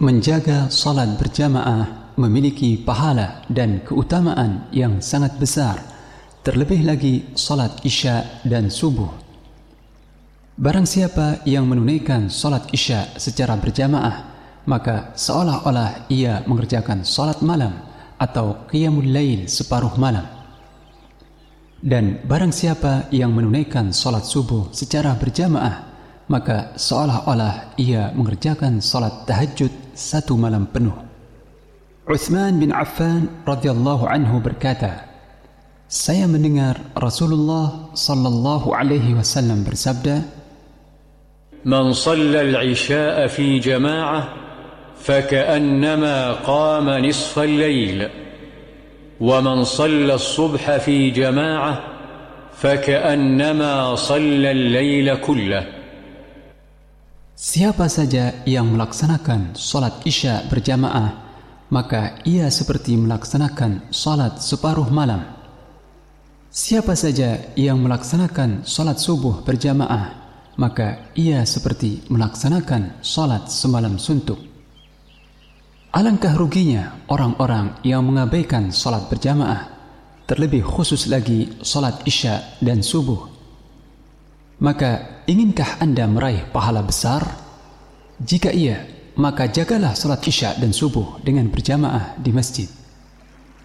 Menjaga salat berjamaah memiliki pahala dan keutamaan yang sangat besar, terlebih lagi salat Isya dan subuh. Barang siapa yang menunaikan salat Isya secara berjamaah, maka seolah-olah ia mengerjakan salat malam atau qiyamul lail separuh malam. Dan barang siapa yang menunaikan salat subuh secara berjamaah, maka seolah-olah ia mengerjakan salat tahajud satu malam penuh. Utsman bin Affan radhiyallahu anhu berkata, saya mendengar Rasulullah sallallahu alaihi wasallam bersabda, "Man shalla al-'isha'a fi jama'ah faka'annama qama nisfa al-lail, wa man shalla as-subha fi jama'ah faka'annama shalla al-laila kullahu." Siapa saja yang melaksanakan salat Isya berjamaah, maka ia seperti melaksanakan salat separuh malam. Siapa saja yang melaksanakan salat subuh berjamaah, maka ia seperti melaksanakan salat semalam suntuk. Alangkah ruginya orang-orang yang mengabaikan salat berjamaah, terlebih khusus lagi salat Isya dan subuh. Maka inginkah Anda meraih pahala besar? Jika iya, maka jagalah salat Isya dan subuh dengan berjamaah di masjid.